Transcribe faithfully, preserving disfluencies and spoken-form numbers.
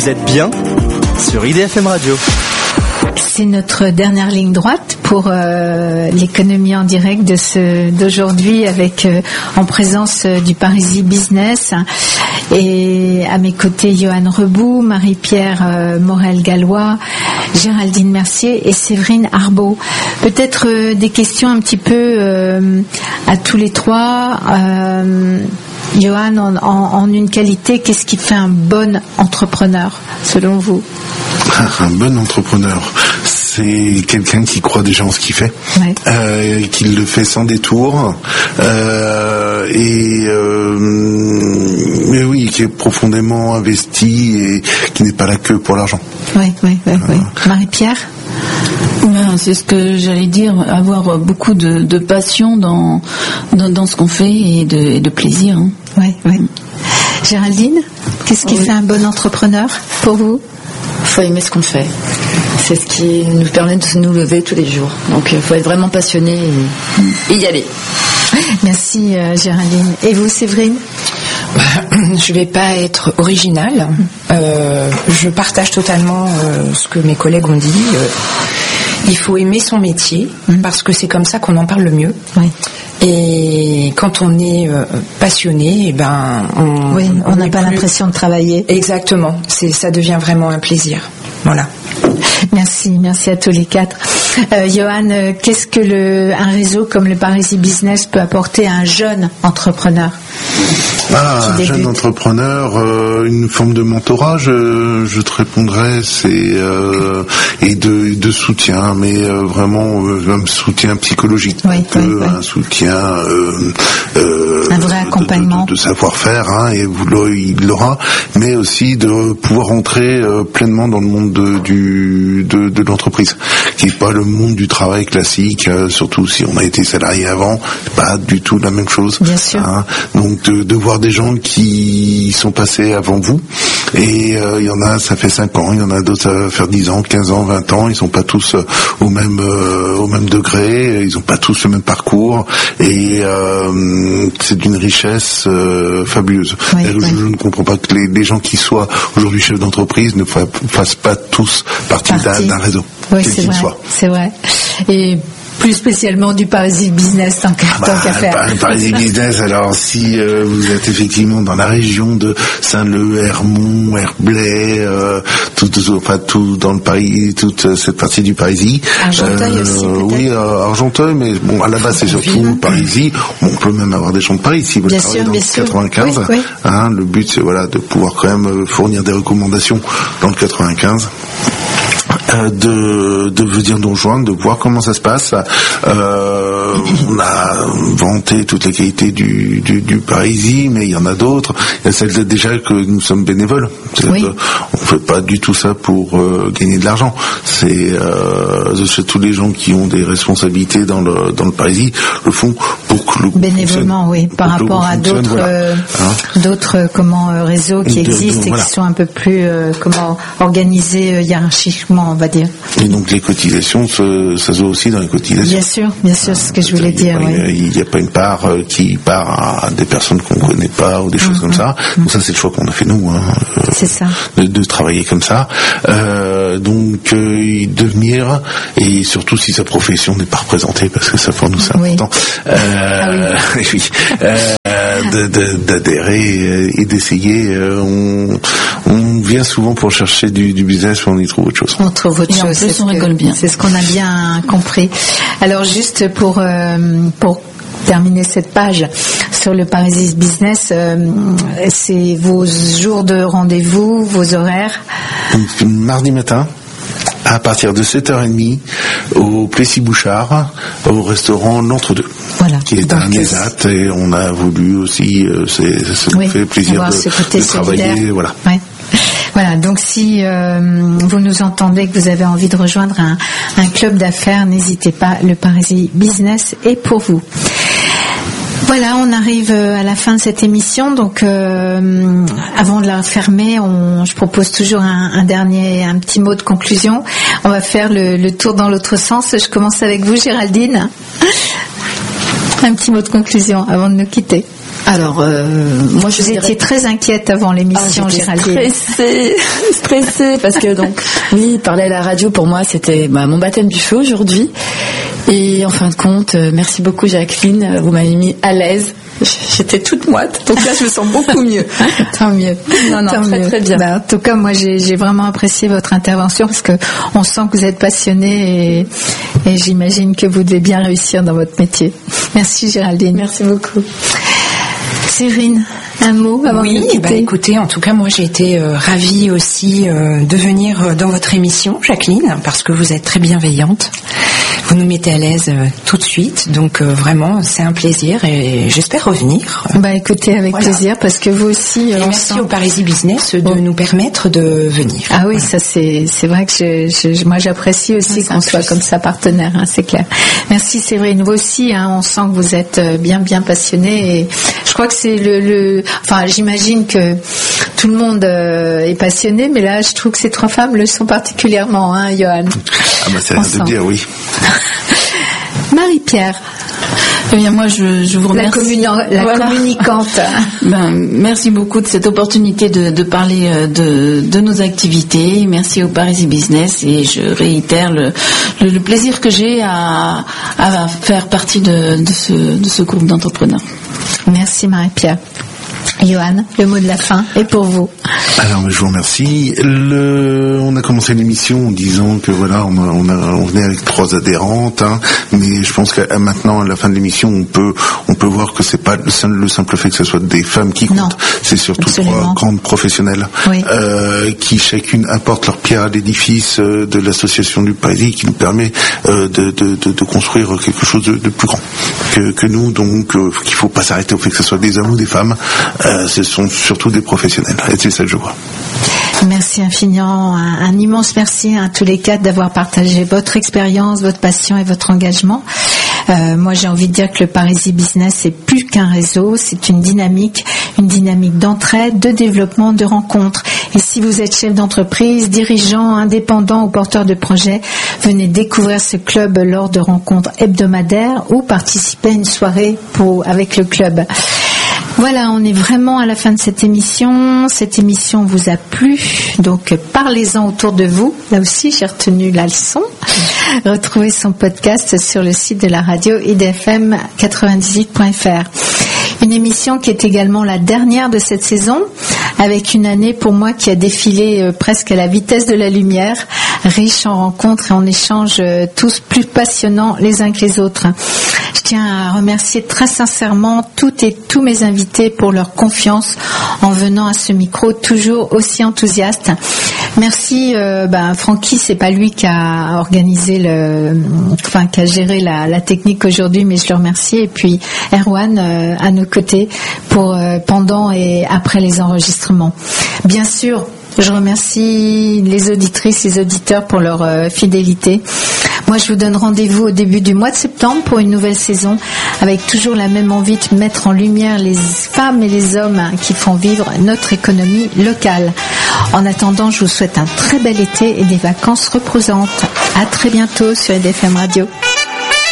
Vous êtes bien sur I D F M Radio. C'est notre dernière ligne droite pour euh, l'économie en direct de ce d'aujourd'hui, avec euh, en présence euh, du Parisis Business et à mes côtés Johan Reboux, Marie-Pierre euh, Morel-Gallois, Géraldine Mercier et Séverine Arbeau. Peut-être euh, des questions un petit peu euh, à tous les trois. Euh, Johan, en, en, en une qualité, qu'est-ce qui fait un bon entrepreneur selon vous? Un bon entrepreneur, c'est quelqu'un qui croit déjà en ce qu'il fait, ouais. euh, qui le fait sans détour, euh, et euh, mais oui, qui est profondément investi et qui n'est pas là que pour l'argent. Oui, oui, oui. oui. Marie-Pierre? Ben, c'est ce que j'allais dire, avoir beaucoup de, de passion dans, dans, dans ce qu'on fait et de, et de plaisir. Hein. Oui, oui. Géraldine, qu'est-ce qui oui. fait un bon entrepreneur pour vous? Il faut aimer ce qu'on fait. C'est ce qui nous permet de nous lever tous les jours. Donc il faut être vraiment passionné et, et y aller. Merci euh, Géraldine. Et vous, Séverine? Je ne vais pas être originale. Euh, je partage totalement euh, ce que mes collègues ont dit. Euh, il faut aimer son métier parce que c'est comme ça qu'on en parle le mieux. Oui. Et quand on est euh, passionné, eh ben, on oui, on n'a pas plus... l'impression de travailler. Exactement. C'est, ça devient vraiment un plaisir. Voilà. Merci, merci à tous les quatre. Euh, Johan, euh, qu'est-ce que le, un réseau comme le Parisis Business peut apporter à un jeune entrepreneur? Ah, un jeune entrepreneur, euh, une forme de mentorat, je, je te répondrais, c'est euh, et de, de soutien, mais euh, vraiment euh, un soutien psychologique, oui, donc, oui, euh, oui. un soutien, euh, euh, un vrai accompagnement, de, de, de savoir-faire, hein, et vous il l'aura, mais aussi de pouvoir entrer euh, pleinement dans le monde de, du de, de l'entreprise, qui n'est pas le monde du travail classique, euh, surtout si on a été salarié avant, c'est pas du tout la même chose. Bien sûr. Hein, donc de, de voir des gens qui sont passés avant vous, et il euh, y en a ça fait cinq ans, il y en a d'autres ça va faire dix ans, quinze ans, vingt ans, ils sont pas tous euh, au même euh, au même degré, ils ont pas tous le même parcours, et euh, c'est d'une richesse euh, fabuleuse. Oui, je, oui. je ne comprends pas que les, les gens qui soient aujourd'hui chefs d'entreprise ne fa- fassent pas tous partie, partie. D'un, d'un réseau, oui, quel c'est qu'il vrai, soit. C'est vrai. Et plus spécialement du Parisis Business tant qu'à, bah, tant qu'à faire. Le Parisis Business, alors si euh, vous êtes effectivement dans la région de Saint-Leu, Hermont, Herblay, euh, tout, tout, enfin tout dans le Paris, toute cette partie du Parisis. Argenteuil euh, aussi peut-être. Oui, euh, Argenteuil, mais bon, à la base c'est surtout le Parisis. On peut même avoir des gens de Paris si vous bien travaillez sûr, dans bien le quatre-vingt-quinze. Oui, oui. Hein, le but c'est voilà de pouvoir quand même fournir des recommandations dans le quatre-vingt-quinze. Euh, de, de venir nous rejoindre, de voir comment ça se passe. Euh, on a vanté toutes les qualités du, du, du Parisis, mais il y en a d'autres. Il y a celle déjà que nous sommes bénévoles. Oui. On fait pas du tout ça pour euh, gagner de l'argent. C'est, euh, c'est tous les gens qui ont des responsabilités dans le dans le Parisis le font pour que le groupe bénévolement, oui, par rapport à d'autres voilà. euh, hein d'autres euh, comment euh, réseaux qui de, existent de, et voilà. qui sont un peu plus euh, comment organisés euh, hiérarchiquement, on va dire. Et donc les cotisations, ça, ça se voit aussi dans les cotisations. Bien sûr, bien sûr, c'est ce que je voulais dire. Il n'y a, a pas une part euh, qui part à des personnes qu'on ne connaît pas ou des choses mmh, comme ça. Mmh. Donc ça, c'est le choix qu'on a fait nous. Hein, euh, c'est ça. De, de travailler comme ça. Euh, donc euh, devenir, et surtout si sa profession n'est pas représentée, parce que ça pour nous c'est important. Oui. Euh, ah oui. oui. Euh, de, de, d'adhérer et d'essayer. On, on vient souvent pour chercher du, du business, mais on y trouve autre chose. On trouve autre et chose. En plus, on rigole bien. C'est ce qu'on a bien compris. Alors juste pour euh, pour terminer cette page sur le Parisis Business, euh, c'est vos jours de rendez-vous, vos horaires. Donc, mardi matin, à partir de sept heures trente, au Plessis-Bouchard, au restaurant L'Entre-deux. Voilà. Qui est donc, un ESAT, et on a voulu aussi, euh, c'est, ça nous oui, fait plaisir de, de travailler, voilà. Ouais. Voilà, donc si euh, vous nous entendez, que vous avez envie de rejoindre un, un club d'affaires, n'hésitez pas, le Parisis Business est pour vous. Voilà, on arrive à la fin de cette émission. Donc, euh, avant de la fermer, on, je propose toujours un, un dernier, un petit mot de conclusion. On va faire le, le tour dans l'autre sens. Je commence avec vous, Géraldine. Un petit mot de conclusion avant de nous quitter. Alors, euh, moi, je Vous dirais... étiez très inquiète avant l'émission, ah, j'étais Géraldine. Stressée, stressée, parce que donc, oui, parler à la radio pour moi, c'était bah, mon baptême du feu aujourd'hui. Et en fin de compte, euh, merci beaucoup Jacqueline, vous m'avez mis à l'aise. J'étais toute moite, donc là je me sens beaucoup mieux. Tant mieux. Non, non, Tant très mieux. très bien. Bah, en tout cas, moi j'ai, j'ai vraiment apprécié votre intervention parce que on sent que vous êtes passionnée et, et j'imagine que vous devez bien réussir dans votre métier. Merci Géraldine. Merci beaucoup. Séverine, un mot avant oui, de nous quitter. bah écoutez, en tout cas, moi j'ai été euh, ravie aussi euh, de venir euh, dans votre émission, Jacqueline, parce que vous êtes très bienveillante. Vous nous mettez à l'aise euh, tout de suite, donc euh, vraiment c'est un plaisir et j'espère revenir. Bah écoutez, avec Voilà. plaisir, parce que vous aussi. Et on merci sent- au Parisi Business de Oh. nous permettre de venir. Ah oui, ça c'est c'est vrai que je, je- moi j'apprécie aussi Ouais, c'est qu'on un soit plus. comme ça partenaire, hein, c'est clair. Merci Séverine, vous aussi, hein, on sent que vous êtes euh, bien bien passionnée et je crois que c'est le, le enfin j'imagine que tout le monde euh, est passionné, mais là je trouve que ces trois femmes le sont particulièrement, hein, Johan. Ah bah c'est On rien de sent. dire, oui. Marie-Pierre, Eh bien, moi, je, je vous la, remercie. communi- la Voilà. communicante. Ben, merci beaucoup de cette opportunité de, de parler euh, de, de nos activités. Merci au Parisi Business et je réitère le, le, le plaisir que j'ai à, à faire partie de, de, ce, de ce groupe d'entrepreneurs. Merci Marie-Pierre. Johan, le mot de la fin est pour vous. Alors, je vous remercie. Le, on a commencé l'émission en disant que voilà, on, a, on, a, on venait avec trois adhérentes, hein, mais je pense qu'à maintenant, à la fin de l'émission, on peut, on peut voir que c'est pas le simple, le simple fait que ce soit des femmes qui comptent. Non, c'est surtout absolument. trois grandes professionnelles Oui. euh, qui chacune apporte leur pierre à l'édifice euh, de l'association du Parisi, qui nous permet euh, de, de, de, de construire quelque chose de, de plus grand que, que nous. Donc, euh, qu'il faut pas s'arrêter au fait que ce soit des hommes ou des femmes. Euh, ce sont surtout des professionnels. Et c'est ça que je vois. Merci infiniment, un, un immense merci à tous les quatre d'avoir partagé votre expérience, votre passion et votre engagement. Euh, moi, j'ai envie de dire que le Parisi Business, c'est plus qu'un réseau, c'est une dynamique, une dynamique d'entraide, de développement, de rencontres. Et si vous êtes chef d'entreprise, dirigeant, indépendant ou porteur de projet, venez découvrir ce club lors de rencontres hebdomadaires ou participer à une soirée pour, avec le club. Voilà, on est vraiment à la fin de cette émission. Cette émission vous a plu, donc parlez-en autour de vous. Là aussi, j'ai retenu la leçon. Retrouvez son podcast sur le site de la radio I D F M quatre-vingt-dix-huit point F R. Une émission qui est également la dernière de cette saison, avec une année pour moi qui a défilé euh, presque à la vitesse de la lumière, riche en rencontres et en échanges euh, tous plus passionnants les uns que les autres. Je tiens à remercier très sincèrement toutes et tous mes invités pour leur confiance en venant à ce micro toujours aussi enthousiaste. Merci, euh, ben, Francky, c'est pas lui qui a organisé le, enfin, qui a géré la, la technique aujourd'hui, mais je le remercie. Et puis, Erwan, euh, à nos côtés pour, euh, pendant et après les enregistrements. Bien sûr, je remercie les auditrices, les auditeurs pour leur euh, fidélité. Moi, je vous donne rendez-vous au début du mois de septembre pour une nouvelle saison avec toujours la même envie de mettre en lumière les femmes et les hommes qui font vivre notre économie locale. En attendant, je vous souhaite un très bel été et des vacances reposantes. À très bientôt sur I D F M Radio.